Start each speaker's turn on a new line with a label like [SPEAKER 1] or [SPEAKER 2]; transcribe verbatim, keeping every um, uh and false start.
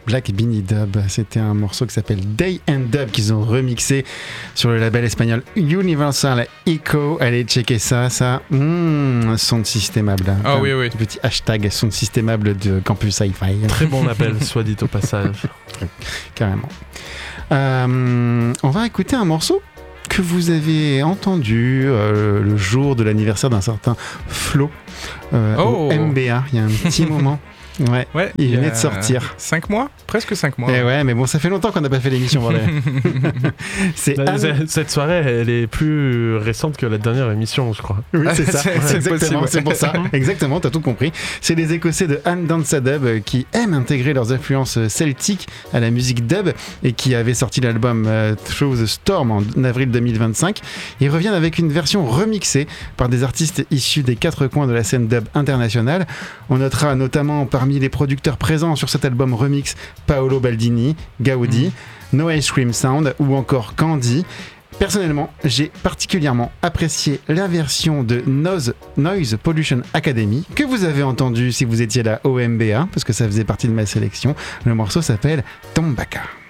[SPEAKER 1] Black Beanie Dub, c'était un morceau qui s'appelle Day and Dub qu'ils ont remixé sur le label espagnol Universal Echo. Allez checker ça, ça, mmh, son systémable.
[SPEAKER 2] Ah oui, oui.
[SPEAKER 1] Petit hashtag son systémable de Campus Hi-Fi.
[SPEAKER 3] Très bon label, soit dit au passage.
[SPEAKER 1] Carrément. Euh, on va écouter un morceau que vous avez entendu euh, le jour de l'anniversaire d'un certain Flo euh,
[SPEAKER 2] oh.
[SPEAKER 1] au M B A, il y a un petit moment. Ouais,
[SPEAKER 2] ouais,
[SPEAKER 1] il venait de sortir.
[SPEAKER 2] cinq mois Presque cinq mois.
[SPEAKER 1] Et ouais, mais bon, ça fait longtemps qu'on n'a pas fait l'émission. c'est
[SPEAKER 3] bah,
[SPEAKER 1] Anne...
[SPEAKER 3] Cette soirée, elle est plus récente que la dernière émission, je crois.
[SPEAKER 1] Oui, c'est ça.
[SPEAKER 2] c'est, c'est
[SPEAKER 1] exactement,
[SPEAKER 2] possible.
[SPEAKER 1] C'est pour ça. Exactement, t'as tout compris. C'est les Écossais de Anne Danza Dub qui aiment intégrer leurs influences celtiques à la musique dub et qui avaient sorti l'album uh, Through the Storm en avril deux mille vingt-cinq. Ils reviennent avec une version remixée par des artistes issus des quatre coins de la scène dub internationale. On notera notamment parmi les producteurs présents sur cet album remix Paolo Baldini, Gaudi, mmh. No Ice Cream Sound ou encore Candy. Personnellement, j'ai particulièrement apprécié la version de Noise, Noise Pollution Academy que vous avez entendue si vous étiez là au M B A parce que ça faisait partie de ma sélection. Le morceau s'appelle Tombaka.